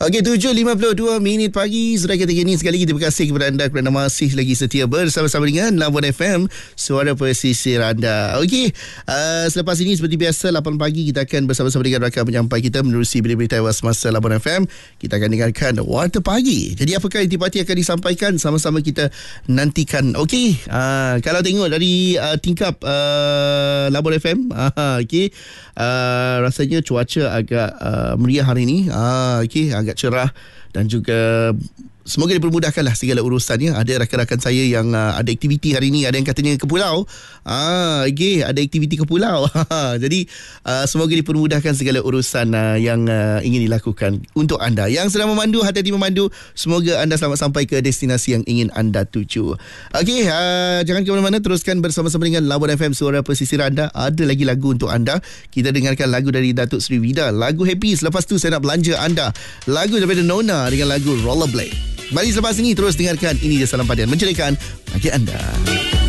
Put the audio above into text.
Okey, 7.52 minit pagi. Sudah kita gini sekali lagi terima kasih kepada anda kerana masih lagi setia bersama-sama dengan Labuan FM, suara pesisir anda. Okey, selepas ini seperti biasa 8 pagi kita akan bersama-sama dengan rakan penyampai kita menerusi berita Tewas Semasa Labuan FM. Kita akan dengarkan Warta Pagi. Jadi apakah intipati akan disampaikan, sama-sama kita nantikan. Okey, kalau tengok dari tingkap Labuan FM, okey, rasanya cuaca agak meriah hari ini. Okey, agak cerah dan juga semoga dipermudahkanlah segala urusannya. Ada rakan-rakan saya yang ada aktiviti hari ini, ada yang katanya ke pulau. Okey, ada aktiviti ke pulau. Jadi semoga dipermudahkan segala urusan yang ingin dilakukan untuk anda. Yang sedang memandu, hati-hati memandu. Semoga anda selamat sampai ke destinasi yang ingin anda tuju. Okey, jangan ke mana-mana, teruskan bersama-sama dengan Labuan FM, suara pesisir anda. Ada lagi lagu untuk anda. Kita dengarkan lagu dari Datuk Sri Vida, lagu Happy. Selepas tu saya nak belanja anda lagu daripada Nona dengan lagu Rollerblade. Mari selepas ini terus dengarkan Ini Dia Salam Padan, menceriakan bagi anda.